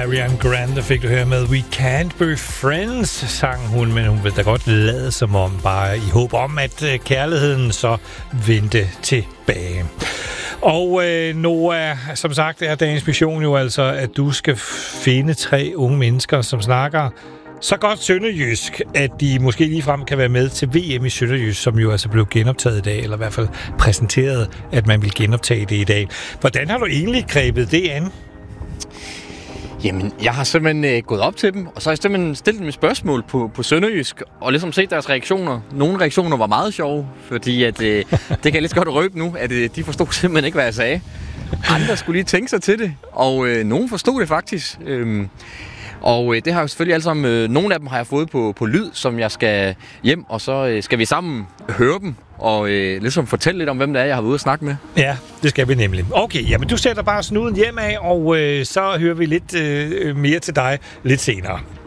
Ariana Grande fik du her med We Can't Be Friends, sang hun, men hun vil da godt lade som om, bare i håb om, at kærligheden så vendte tilbage. Og Noah, som sagt er dagens mission jo altså, at du skal finde 3 unge mennesker, som snakker så godt sønderjysk, at de måske ligefrem kan være med til VM i sønderjysk, som jo altså blev genoptaget i dag, eller i hvert fald præsenteret, at man vil genoptage det i dag. Hvordan har du egentlig grebet det an? Jamen, jeg har simpelthen gået op til dem, og så har jeg simpelthen stillet dem et spørgsmål på sønderjysk, og ligesom set deres reaktioner. Nogle reaktioner var meget sjove, fordi at, det kan jeg lidt godt røbe nu, at de forstod simpelthen ikke, hvad jeg sagde. Andre skulle lige tænke sig til det, og nogen forstod det faktisk. Og det har jo selvfølgelig alle sammen, nogle af dem har jeg fået på lyd, som jeg skal hjem, og så skal vi sammen høre dem, og ligesom fortælle lidt om, hvem det er, jeg har været ude at snakke med. Ja, det skal vi nemlig. Okay, jamen du sætter bare snuden hjem af, og så hører vi lidt mere til dig lidt senere.